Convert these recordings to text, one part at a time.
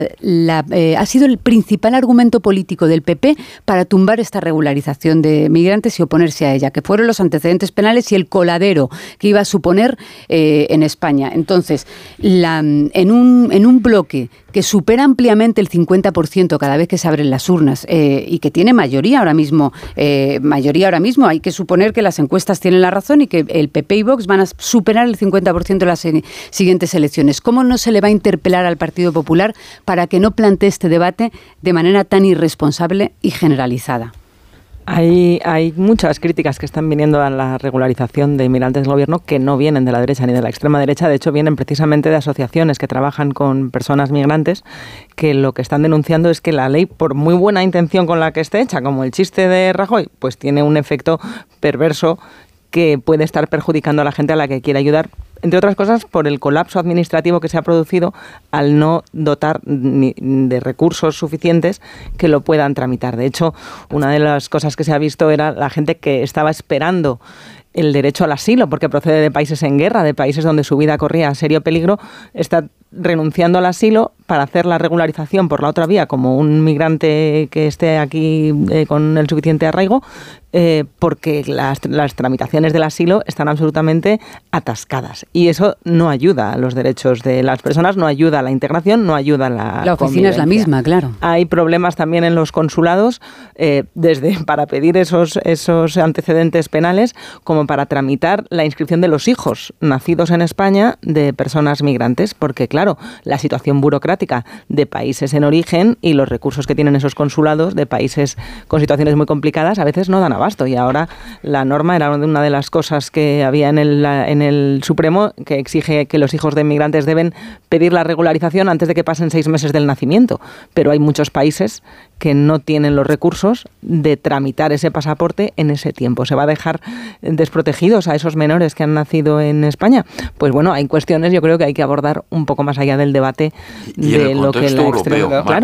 ha sido el principal argumento político del PP para tumbar esta regularización de migrantes y oponerse a ella, que fueron los antecedentes penales y el coladero que iba a suponer en España. Entonces, en un bloque que supera ampliamente el 50% cada vez que se abren las urnas y que tiene mayoría ahora mismo, hay que suponer que las encuestas tienen la razón y que el PP y Vox van a superar el 50% en las siguientes elecciones. ¿Cómo no se le va a interpelar al Partido Popular para que no plantee este debate de manera tan irresponsable y generalizada? Hay muchas críticas que están viniendo a la regularización de inmigrantes del gobierno que no vienen de la derecha ni de la extrema derecha. De hecho, vienen precisamente de asociaciones que trabajan con personas migrantes, que lo que están denunciando es que la ley, por muy buena intención con la que esté hecha, como el chiste de Rajoy, pues tiene un efecto perverso que puede estar perjudicando a la gente a la que quiere ayudar, entre otras cosas por el colapso administrativo que se ha producido al no dotar de recursos suficientes que lo puedan tramitar. De hecho, una de las cosas que se ha visto era la gente que estaba esperando el derecho al asilo, porque procede de países en guerra, de países donde su vida corría serio peligro, está renunciando al asilo para hacer la regularización por la otra vía, como un migrante que esté aquí con el suficiente arraigo, porque las tramitaciones del asilo están absolutamente atascadas. Y eso no ayuda a los derechos de las personas, no ayuda a la integración, no ayuda a la oficina es la misma, claro. Hay problemas también en los consulados, desde para pedir esos antecedentes penales, como para tramitar la inscripción de los hijos nacidos en España de personas migrantes, porque claro, la situación burocrática de países en origen y los recursos que tienen esos consulados de países con situaciones muy complicadas a veces no dan abasto. Y ahora la norma era una de las cosas que había en el Supremo, que exige que los hijos de inmigrantes deben pedir la regularización antes de que pasen 6 meses del nacimiento. Pero hay muchos países que no tienen los recursos de tramitar ese pasaporte en ese tiempo. ¿Se va a dejar desprotegidos a esos menores que han nacido en España? Pues bueno, hay cuestiones, yo creo que hay que abordar un poco más allá del debate de lo que la extrema... Claro.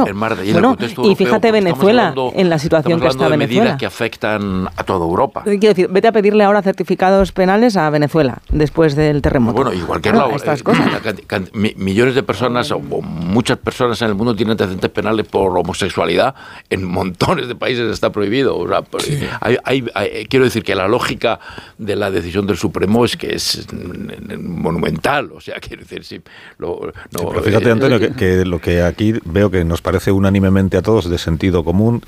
Y fíjate Venezuela, en la situación que está Venezuela. De medidas que afectan a toda Europa. Quiero decir, vete a pedirle ahora certificados penales a Venezuela después del terremoto. Bueno, igual que millones de personas o muchas personas en el mundo tienen antecedentes penales por homosexualidad. En montones de países está prohibido. O sea, sí. Quiero decir que la lógica de la decisión del Supremo es que es monumental. O sea, quiero decir, sí. Pero fíjate, Antonio, que lo que aquí veo que nos parece unánimemente a todos de sentido común,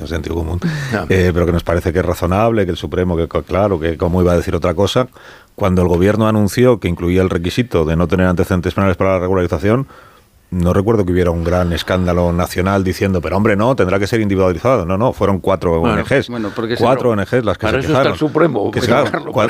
pero que nos parece que es razonable, que el Supremo, que claro, que cómo iba a decir otra cosa, cuando el gobierno anunció que incluía el requisito de no tener antecedentes penales para la regularización, no recuerdo que hubiera un gran escándalo nacional diciendo, pero hombre, no, tendrá que ser individualizado. No, fueron 4 ONGs. Cuatro ONGs las que para se eso quejaron. Está el Supremo. Por eso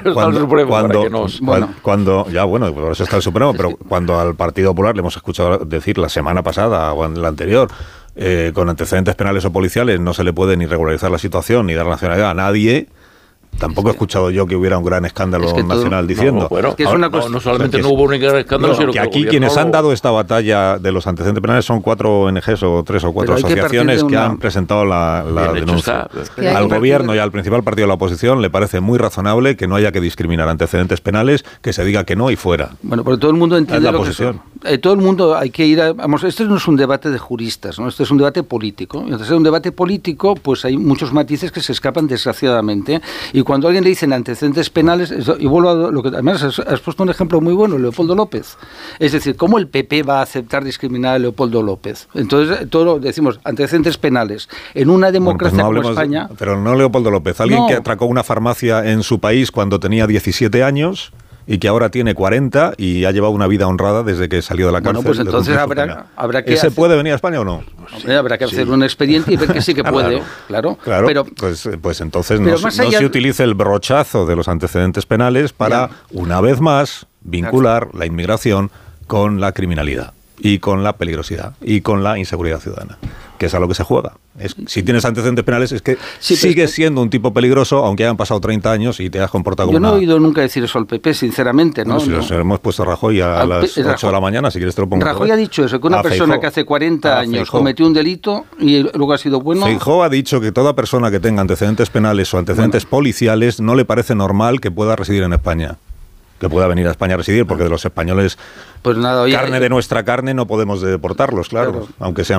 está el Supremo, pero cuando al Partido Popular le hemos escuchado decir la semana pasada o en la anterior, con antecedentes penales o policiales no se le puede ni regularizar la situación ni dar nacionalidad a nadie. Tampoco he escuchado yo que hubiera un gran escándalo nacional diciendo. No solamente no hubo un gran escándalo, sino que aquí quienes han dado esta batalla de los antecedentes penales son 4 ONGs o 3 o 4 asociaciones que han presentado la denuncia. Al gobierno y al principal partido de la oposición le parece muy razonable que no haya que discriminar antecedentes penales, que se diga que no y fuera. Bueno, pero todo el mundo entiende la lo posición. Que todo el mundo hay que ir vamos, esto no es un debate de juristas, ¿no? Esto es un debate político. Entonces, en un debate político, pues hay muchos matices que se escapan desgraciadamente. Y cuando a alguien le dicen antecedentes penales, y vuelvo a lo que además has puesto un ejemplo muy bueno, Leopoldo López. Es decir, ¿cómo el PP va a aceptar discriminar a Leopoldo López? Entonces, todo decimos antecedentes penales. En una democracia como España... Pero no Leopoldo López, alguien que atracó una farmacia en su país cuando tenía 17 años... y que ahora tiene 40 y ha llevado una vida honrada desde que salió de la cárcel. Bueno, pues entonces habrá que... ¿Ese puede venir a España o no? Hombre, habrá que hacer un expediente y ver que sí que puede, claro. Pero, pues entonces no se utilice el brochazo de los antecedentes penales para, una vez más, vincular la inmigración con la criminalidad y con la peligrosidad y con la inseguridad ciudadana, que es a lo que se juega. Si tienes antecedentes penales es que sigues siendo un tipo peligroso aunque hayan pasado 30 años y te has comportado como Yo no he oído nunca decir eso al PP, sinceramente. Si nos hemos puesto a Rajoy a las 8 de la mañana, si quieres te lo pongo. Rajoy ha dicho eso, que una persona que hace 40 años cometió un delito y luego ha sido bueno... Feijóo ha dicho que toda persona que tenga antecedentes penales o antecedentes policiales no le parece normal que pueda residir en España. Que pueda venir a España a residir, porque de los españoles, pues nada, carne de nuestra carne, no podemos deportarlos, claro. Aunque sean